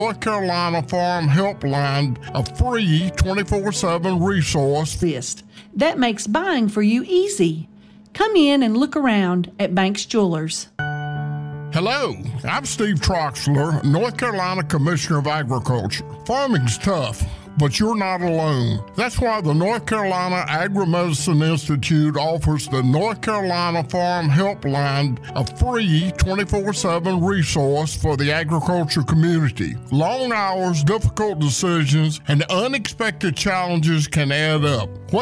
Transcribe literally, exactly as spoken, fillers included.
North Carolina Farm Helpline, a free twenty-four seven resource. List. That makes buying for you easy. Come in and look around at Banks Jewelers. Hello, I'm Steve Troxler, North Carolina Commissioner of Agriculture. Farming's tough, but you're not alone. That's why the North Carolina Agri-Medicine Institute offers the North Carolina Farm Helpline, a free twenty-four seven resource for the agriculture community. Long hours, difficult decisions, and unexpected challenges can add up. What